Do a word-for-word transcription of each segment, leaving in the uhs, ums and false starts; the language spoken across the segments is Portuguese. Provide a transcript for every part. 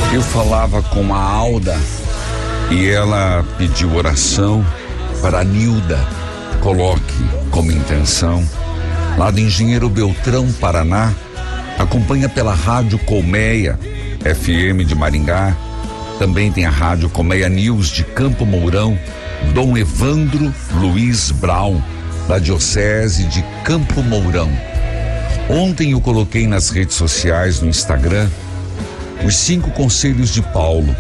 Eu falava com a Alda e ela pediu oração para a Nilda. Coloque como intenção. Lá do Engenheiro Beltrão, Paraná, acompanha pela Rádio Colmeia F M de Maringá. Também tem a Rádio Colmeia News de Campo Mourão. Dom Evandro Luiz Brown, da Diocese de Campo Mourão. Ontem eu coloquei nas redes sociais, no Instagram, os cinco conselhos de Paulo.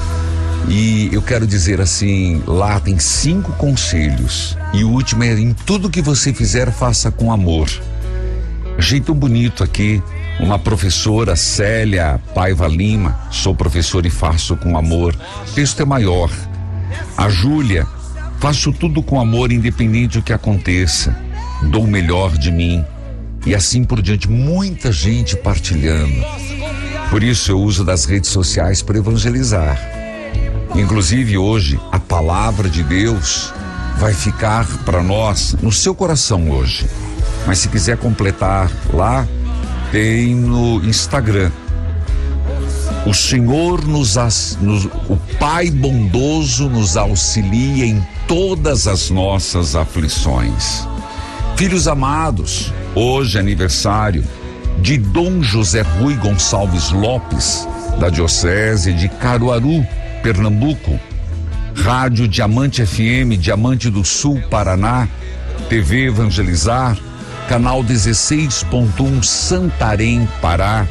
E eu quero dizer assim, lá tem cinco conselhos. E o último é: em tudo que você fizer, faça com amor. Achei tão bonito aqui, uma professora, Célia Paiva Lima, sou professor e faço com amor. O texto é maior. A Júlia: faço tudo com amor, independente do que aconteça. Dou o melhor de mim. E assim por diante, muita gente partilhando. Por isso eu uso das redes sociais para evangelizar. Inclusive hoje, a palavra de Deus vai ficar para nós no seu coração hoje. Mas se quiser completar lá, tem no Instagram. O Senhor nos, nos o Pai bondoso nos auxilia em todas as nossas aflições. Filhos amados, hoje é aniversário de Dom José Rui Gonçalves Lopes, da Diocese de Caruaru, Pernambuco. Rádio Diamante F M, Diamante do Sul, Paraná. T V Evangelizar, canal dezesseis ponto um, Santarém, Pará.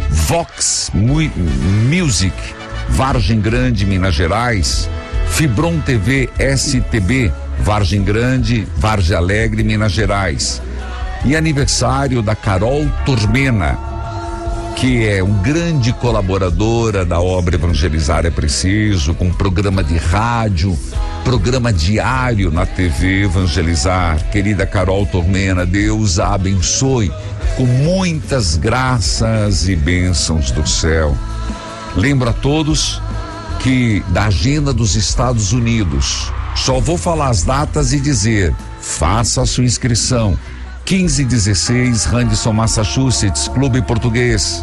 Vox Music, Vargem Grande, Minas Gerais. Fibron T V S T B, Vargem Grande, Vargem Alegre, Minas Gerais. E aniversário da Carol Turmena, que é um grande colaboradora da obra Evangelizar é Preciso, com programa de rádio, programa diário na T V Evangelizar. Querida Carol Turmena, Deus a abençoe com muitas graças e bênçãos do céu. Lembro a todos que da agenda dos Estados Unidos, só vou falar as datas e dizer: faça a sua inscrição. quinze e dezesseis, Randerson, Massachusetts, Clube Português.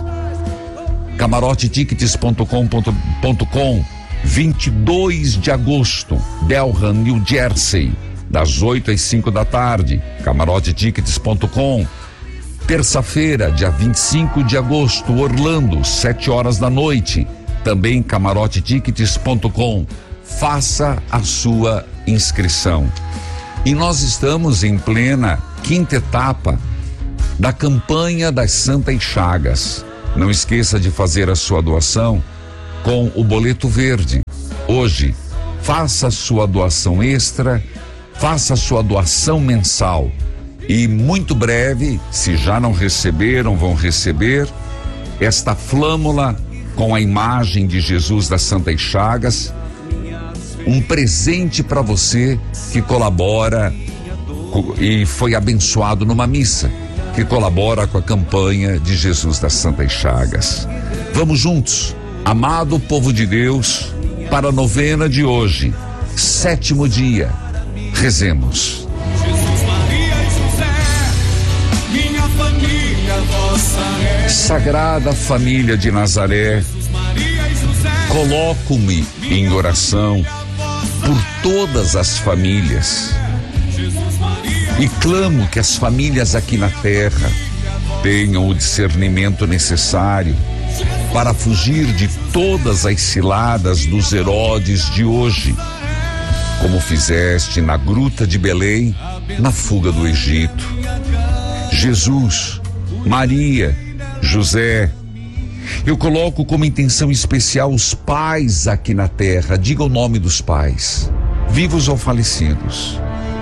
camarote tickets ponto com ponto com, vinte e dois de agosto, Delham, New Jersey, das oito às cinco da tarde, camarote tickets ponto com. Terça-feira, dia vinte e cinco de agosto, Orlando, sete horas da noite, também camarote tickets ponto com. Faça a sua inscrição. E nós estamos em plena quinta etapa da campanha das Santas Chagas. Não esqueça de fazer a sua doação com o boleto verde. Hoje, faça a sua doação extra, faça a sua doação mensal. E muito breve, se já não receberam, vão receber esta flâmula com a imagem de Jesus das Santas Chagas. Um presente para você que colabora e foi abençoado numa missa, que colabora com a campanha de Jesus das Santas Chagas. Vamos juntos, amado povo de Deus, para a novena de hoje, sétimo dia. Rezemos. Jesus, Maria e José, minha família, vossa é. Sagrada Família de Nazaré, coloco-me em oração por todas as famílias e clamo que as famílias aqui na terra tenham o discernimento necessário para fugir de todas as ciladas dos Herodes de hoje, como fizeste na Gruta de Belém, na fuga do Egito. Jesus, Maria, José, eu coloco como intenção especial os pais aqui na terra. Diga o nome dos pais, vivos ou falecidos.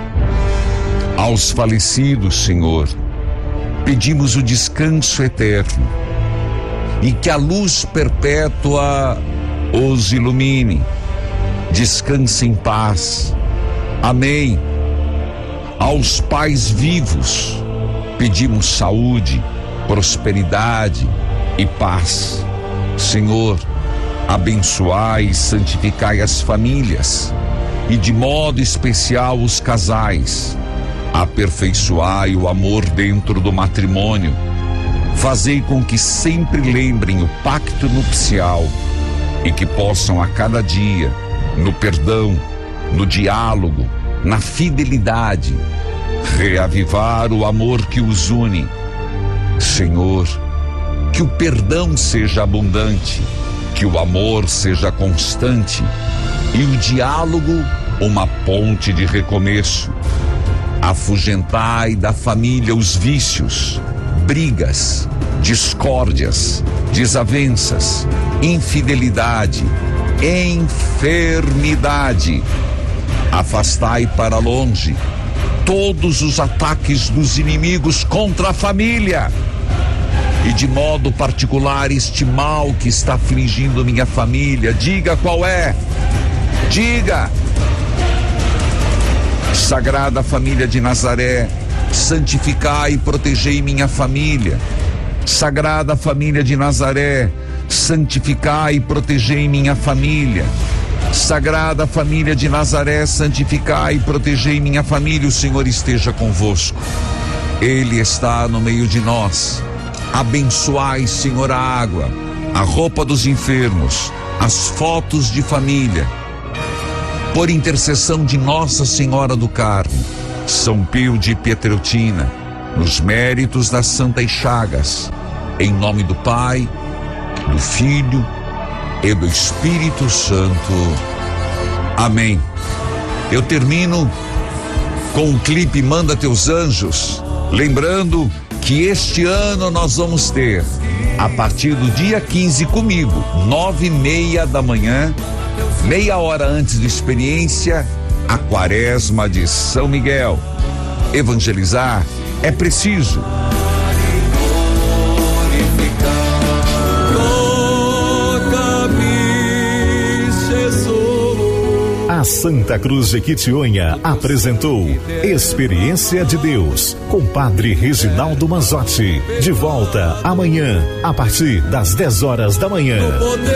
Aos falecidos, Senhor, pedimos o descanso eterno e que a luz perpétua os ilumine. Descanse em paz. Amém. Aos pais vivos, pedimos saúde, prosperidade e paz. Senhor, abençoai e santificai as famílias e de modo especial os casais. Aperfeiçoai o amor dentro do matrimônio. Fazei com que sempre lembrem o pacto nupcial e que possam a cada dia, no perdão, no diálogo, na fidelidade, reavivar o amor que os une. Senhor, que o perdão seja abundante, que o amor seja constante e o diálogo uma ponte de recomeço. Afugentai da família os vícios, brigas, discórdias, desavenças, infidelidade, enfermidade. Afastai para longe todos os ataques dos inimigos contra a família. E de modo particular este mal que está afligindo minha família. Diga qual é. Diga. Sagrada Família de Nazaré, santificai e protegei minha família. Sagrada Família de Nazaré, santificai e protegei minha família. Sagrada Família de Nazaré, santificai e protegei minha família. O Senhor esteja convosco. Ele está no meio de nós. Abençoai, Senhor, a água, a roupa dos enfermos, as fotos de família. Por intercessão de Nossa Senhora do Carmo, São Pio de Pietreutina, nos méritos das Santas Chagas, em nome do Pai, do Filho e do Espírito Santo. Amém. Eu termino com o clipe Manda Teus Anjos, lembrando que este ano nós vamos ter, a partir do dia quinze comigo, nove e meia da manhã, meia hora antes da experiência, a Quaresma de São Miguel. Evangelizar é preciso. A Santa Cruz de Quitionha apresentou Experiência de Deus com Padre Reginaldo Manzotti. De volta amanhã, a partir das dez horas da manhã.